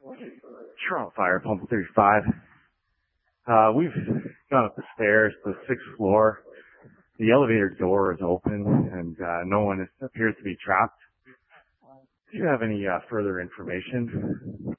Toronto Fire, Pump 35. We've gone up the stairs to the 6th floor. The elevator door is open and no one appears to be trapped. Do you have any further information?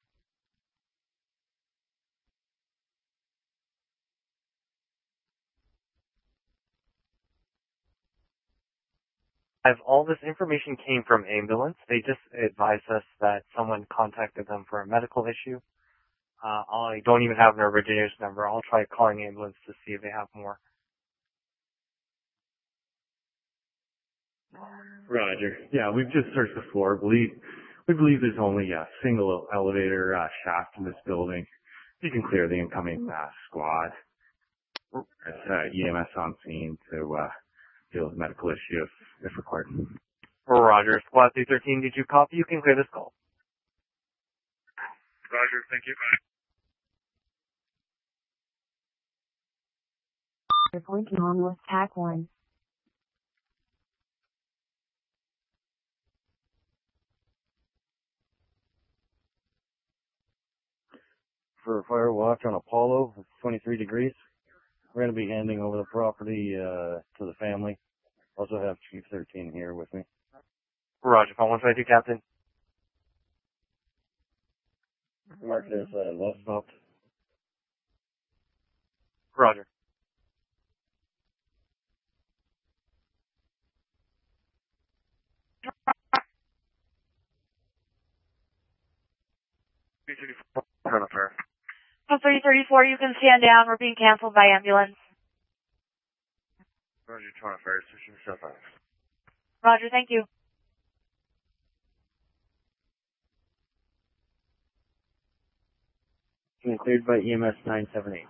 All this information came from ambulance. They just advised us that someone contacted them for a medical issue. I don't even have an originator's number. I'll try calling ambulance to see if they have more. Roger. Yeah, we've just searched the floor. We believe there's only a single elevator shaft in this building. You can clear the incoming squad. It's EMS on scene to deal with medical issue if required. Roger. Squad 313, did you copy? You can clear this call. Roger, thank you. Reporting on with TAC 1. For fire watch on Apollo, it's 23 degrees. We're going to be handing over the property to the family. Also have Chief 13 here with me. Roger, phone 122, Captain. Mark this left stopped. Roger. Toronto Fire. 334, you can stand down. We're being canceled by ambulance. Roger, Toronto Fire, switching to south. Roger, thank you. Being cleared by EMS 978.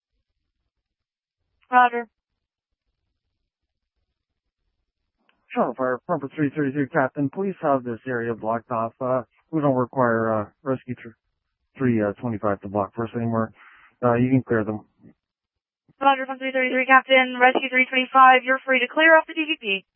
Roger. Toronto Fire, Pumper 333, Captain. Please have this area blocked off. We don't require Rescue 325 to block first anymore. You can clear them. Roger, from 333, Captain. Rescue 325, you're free to clear off the DVP.